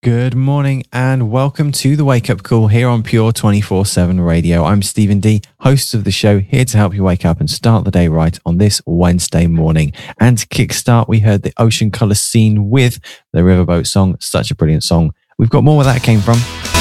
Good morning and welcome to the Wake Up Call here on Pure 24/7 Radio. I'm Stephen D, host of the show, here to help you wake up and start the day right on this Wednesday morning. And to kickstart, we heard the Ocean Colour Scene with the Riverboat song. Such a brilliant song. We've got more where that came from.